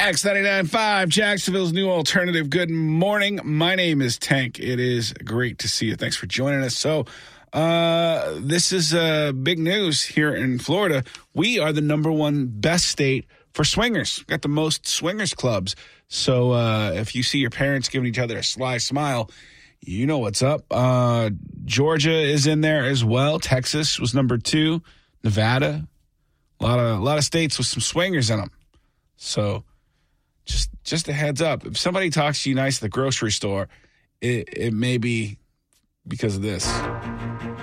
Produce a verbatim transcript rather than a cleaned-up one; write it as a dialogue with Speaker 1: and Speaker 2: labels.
Speaker 1: X ninety-nine point five, Jacksonville's new alternative. Good morning. My name is Tank. It is great to see you. Thanks for joining us. So, uh, this is uh, big news here in Florida. We are the number one best state for swingers. We've got the most swingers clubs. So, uh, if you see your parents giving each other a sly smile, you know what's up. Uh, Georgia is in there as well. Texas was number two. Nevada. A lot of, a lot of states with some swingers in them. So just just a heads up. If somebody talks to you nice at the grocery store, it, it may be because of this.